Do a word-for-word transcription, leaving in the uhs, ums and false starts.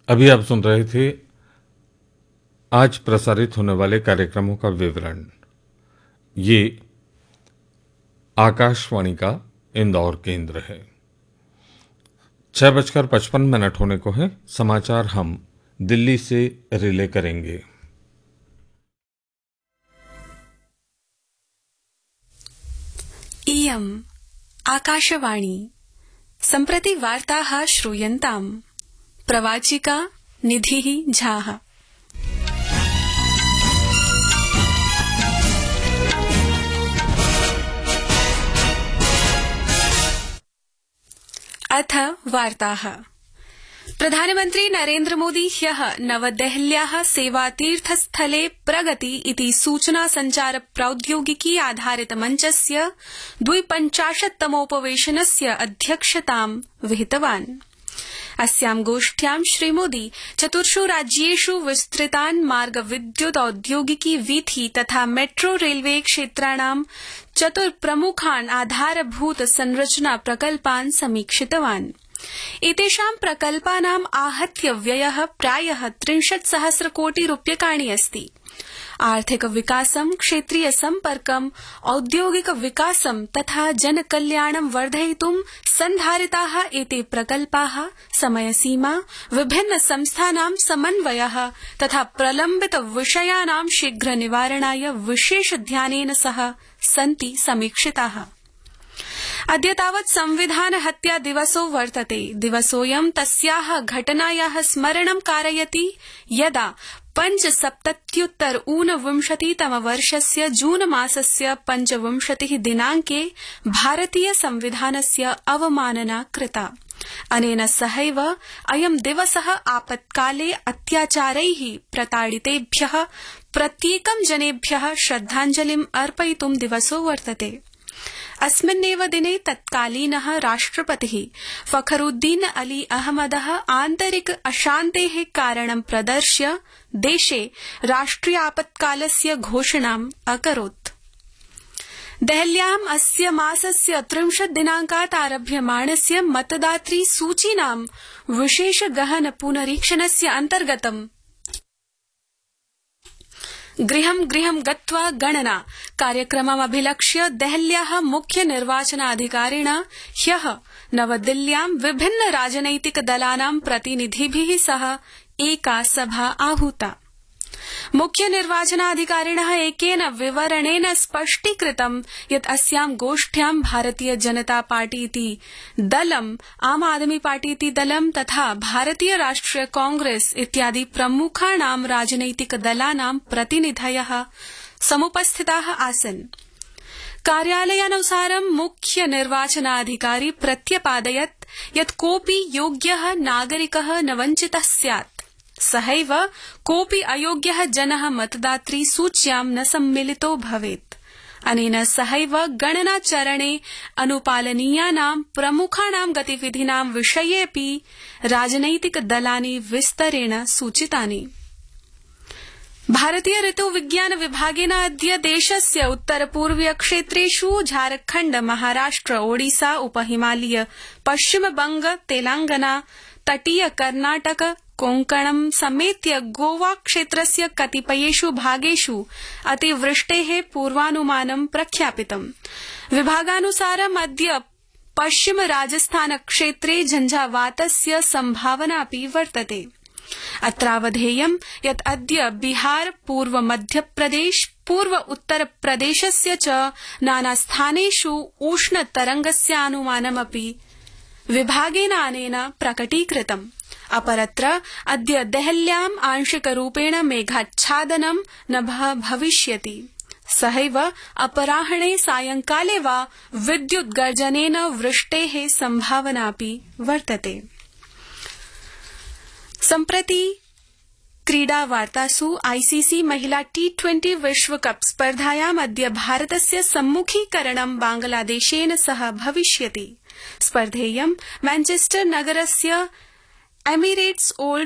अभी आप सुन रहे थे आज प्रसारित होने वाले कार्यक्रमों का विवरण। ये आकाशवाणी का इंदौर केंद्र है। छह बजकर पचपन मिनट होने को है। समाचार हम दिल्ली से रिले करेंगे। इयम् आकाशवाणी सम्प्रति वार्ताः श्रूयन्ताम्। प्रवाचिका निधिः झाः। अथ वार्ताः। प्रधानमन्त्री नरेन्द्र मोदी ह्यः नवदेहल्याः सेवातीर्थस्थले प्रगति इति सूचना संचार प्रौद्योगिकी आधारित मञ्चस्य द्विपञ्चाशत्तमोपवेशनस्य अध्यक्षतां विहितवान्। अस्यां गोष्ठ्यां श्रीमोदी चतुर्षु राज्येषु विस्तृतान् मार्ग विद्युत औद्योगिकी वीथि तथा मेट्रो रेलवे क्षेत्राणां चतुर्प्रमुखान् आधारभूत संरचना प्रकल्पान् समीक्षितवान्। एतेषां प्रकल्पानाम् आहत्य व्ययः प्रायः त्रिंशत् सहस्र कोटि रूप्यकाणि अस्ति। आर्थिक विकासं, क्षेत्रीय सम्पर्कं, औद्योगिक विकासं तथा जनकल्याणं वर्धयितुं सन्धारिताः एते प्रकल्पाः समयसीमा, विभिन्न संस्थानां समन्वयः तथा प्रलम्बित विषयाणां शीघ्र निवारणाय विशेष ध्यानेन सह सन्ति समीक्षिताः। अद्य तावत् संविधान हत्या दिवसो वर्तते। दिवसोऽयं तस्याः घटनायाः स्मरणं कारयति यदा पञ्चसप्तत्युत्तर ऊनविंशतितमवर्षस्य जून मासस्य पञ्चविंशतिः दिनाङ्के भारतीय संविधानस्य अवमानना कृता। अनेन सहैव अयं दिवसः आपत्काले अत्याचारैः प्रताडितेभ्यः प्रत्येकं जनेभ्यः श्रद्धाञ्जलिम् अर्पयितुं दिवसो वर्तते। अस्मिन्नेव दिने तत्कालीनः राष्ट्रपतिः फखरुद्दीन अली अहमदः आन्तरिक अशान्तेः कारणं प्रदर्श्य देशे राष्ट्रियापत्कालस्य घोषणाम् अकरोत्। देहल्याम् अस्य मासस्य त्रिंशत् दिनाङ्कात् आरभ्यमाणस्य मतदातृ सूचीनां विशेष गहन पुनरीक्षणस्य अन्तर्गतम् गृहं गृहं गत्वा गणना कार्यक्रममभिलक्ष्य देहल्याः मुख्य निर्वाचनाधिकारिणा ह्यः नवदिल्ल्यां विभिन्न राजनैतिक दलानां प्रतिनिधिभिः सह एका सभा आहूता। मुख्य निर्वाचनाधिकारिणः एकेन विवरणेन स्पष्टीकृतं यत् अस्यां गोष्ठ्यां भारतीय जनता पार्टी इति दलम्, आम आदमी पार्टी इति दलं तथा भारतीय राष्ट्रिय कांग्रेस इत्यादि प्रमुखाणां राजनैतिक दलानां प्रतिनिधयः समुपस्थिताः आसन्। कार्यालयानुसारं मुख्य निर्वाचनाधिकारी प्रत्यपादयत् यत् कोऽपि योग्यः नागरिकः न वञ्चितः स्यात्। सहैव कोऽपि अयोग्यः जनः मतदातृ सूच्यां न सम्मिलितो भवेत्। अनेन सहैव गणनाचरणे अनुपालनीयानां प्रमुखाणां गतिविधीनां विषयेऽपि राजनैतिक दलानि विस्तरेण सूचितानि। भारतीय ऋतु विज्ञान विभागेन अद्य देशस्य उत्तरपूर्वीय क्षेत्रेषु झारखण्ड, महाराष्ट्र, ओडिसा, उपहिमालय, पश्चिमबंग, तेलंगाना, तटीय कर्नाटक, कोंकणं समेत्य गोवा क्षेत्रस्य कतिपयेषु भागेषु अतिवृष्टेः पूर्वानुमानं प्रख्यापितम्। विभागानुसारम् अद्य पश्चिम राजस्थान क्षेत्रे झंझावातस्य संभावनापि वर्तते। अत्रावधेयं यत् अद्य बिहार, पूर्व मध्यप्रदेश, पूर्व उत्तरप्रदेशस्य च नानास्थानेषु उष्णतरंगस्यानुमानमपि विभागेन अनेन प्रकटीकृतम्। अपरत्र अद्य देहल्याम् आंशिकरूपेण मेघाच्छादनं न भविष्यति। सहैव अपराह्णे सायंकाले वा विद्युत् गर्जनेन वृष्टेः संभावनापि वर्तते। सम्प्रति क्रीडा वार्तासु आईसीसी महिला टी ट्वेंटी विश्वकप स्पर्धायाम् अद्य भारतस्य सम्मुखीकरणं बांग्लादेशेन सह भविष्यति। स्पर्धेयं मैनचेस्टर नगरस्य एमिरेट्स ओल्ड